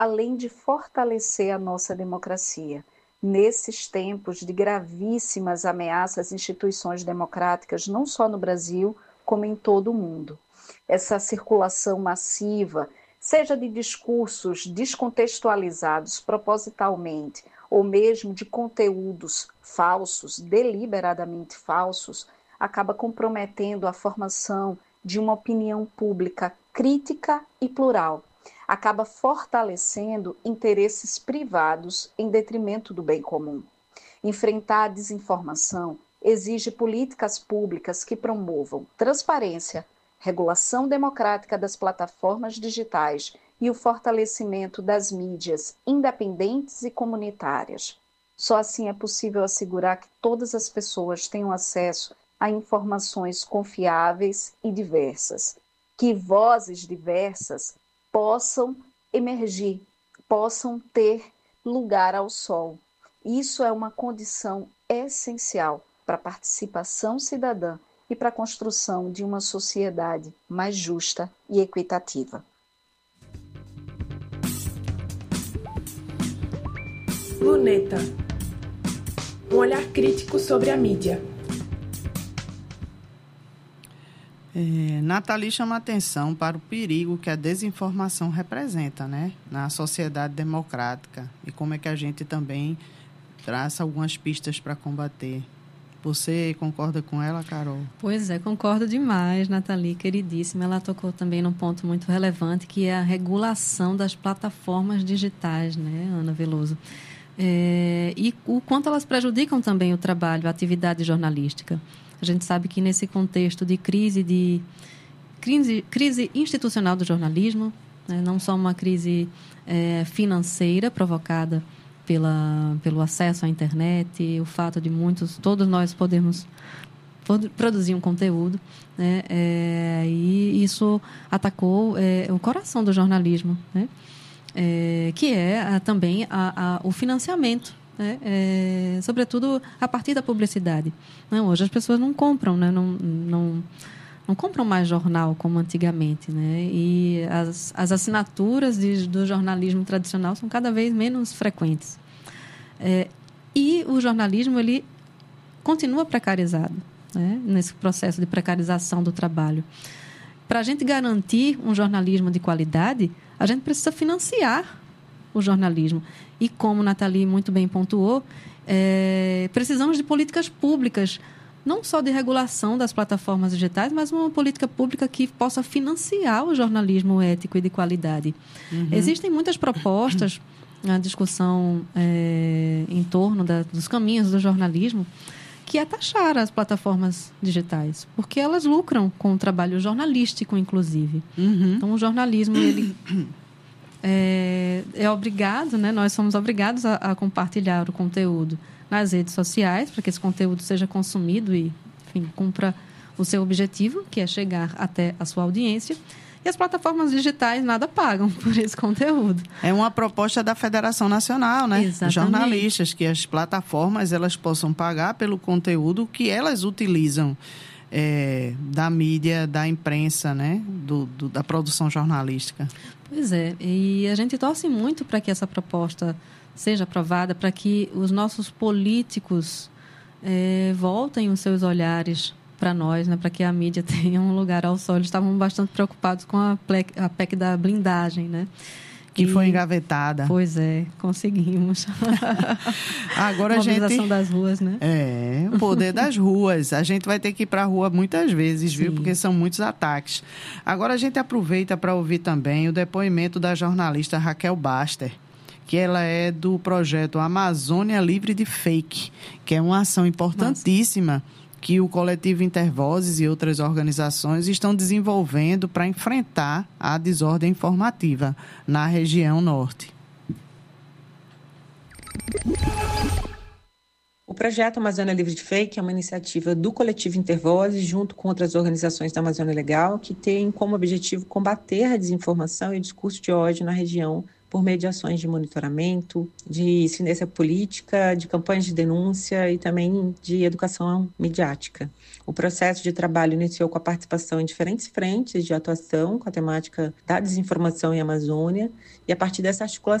além de fortalecer a nossa democracia. Nesses tempos de gravíssimas ameaças às instituições democráticas, não só no Brasil, como em todo o mundo. Essa circulação massiva, seja de discursos descontextualizados propositalmente, ou mesmo de conteúdos falsos, deliberadamente falsos, acaba comprometendo a formação de uma opinião pública crítica e plural. Acaba fortalecendo interesses privados em detrimento do bem comum. Enfrentar a desinformação exige políticas públicas que promovam transparência, regulação democrática das plataformas digitais e o fortalecimento das mídias independentes e comunitárias. Só assim é possível assegurar que todas as pessoas tenham acesso a informações confiáveis e diversas, que vozes diversas possam emergir, possam ter lugar ao sol. Isso é uma condição essencial para a participação cidadã e para a construção de uma sociedade mais justa e equitativa. Luneta. Um olhar crítico sobre a mídia. Nathalie chama atenção para o perigo que a desinformação representa, né, na sociedade democrática e como é que a gente também traça algumas pistas para combater. Você concorda com ela, Carol? Pois é, concordo demais, Nathalie, queridíssima. Ela tocou também num ponto muito relevante, que é a regulação das plataformas digitais, né, Ana Veloso? E o quanto elas prejudicam também o trabalho, a atividade jornalística. A gente sabe que nesse contexto de crise institucional do jornalismo, né, não só uma crise financeira provocada pelo acesso à internet, o fato de todos nós podemos produzir um conteúdo, né, e isso atacou o coração do jornalismo, né, que é também o financiamento, né, sobretudo a partir da publicidade. Não, hoje as pessoas não compram, né, não compram mais jornal como antigamente, né, e as assinaturas do jornalismo tradicional são cada vez menos frequentes. E o jornalismo ele continua precarizado, né, nesse processo de precarização do trabalho. Para a gente garantir um jornalismo de qualidade, a gente precisa financiar o jornalismo. E como Nathalie muito bem pontuou, precisamos de políticas públicas, não só de regulação das plataformas digitais, mas uma política pública que possa financiar o jornalismo ético e de qualidade. Uhum. Existem muitas propostas na discussão em torno dos caminhos do jornalismo, que é taxar as plataformas digitais, porque elas lucram com o trabalho jornalístico, inclusive. Uhum. Então, o jornalismo, ele é obrigado, né? Nós somos obrigados a compartilhar o conteúdo nas redes sociais, para que esse conteúdo seja consumido e, enfim, cumpra o seu objetivo, que é chegar até a sua audiência. E as plataformas digitais nada pagam por esse conteúdo. É uma proposta da Federação Nacional, né? Exatamente. Jornalistas, que as plataformas elas possam pagar pelo conteúdo que elas utilizam da mídia, da imprensa, né? Da produção jornalística. Pois é, e a gente torce muito para que essa proposta seja aprovada, para que os nossos políticos voltem os seus olhares para nós, né, para que a mídia tenha um lugar ao sol. Eles estavam bastante preocupados com a PEC da blindagem, né? Que foi engavetada. Pois é, conseguimos. Agora a mobilização das ruas, né? O poder das ruas. A gente vai ter que ir para a rua muitas vezes, viu? Porque são muitos ataques. Agora a gente aproveita para ouvir também o depoimento da jornalista Raquel Baster, que ela é do projeto Amazônia Livre de Fake, que é uma ação importantíssima que o coletivo Intervozes e outras organizações estão desenvolvendo para enfrentar a desordem informativa na região norte. O projeto Amazônia Livre de Fake é uma iniciativa do coletivo Intervozes, junto com outras organizações da Amazônia Legal, que tem como objetivo combater a desinformação e o discurso de ódio na região por meio de ações de monitoramento, de incidência política, de campanhas de denúncia e também de educação midiática. O processo de trabalho iniciou com a participação em diferentes frentes de atuação com a temática da desinformação em Amazônia, e a partir dessa articulação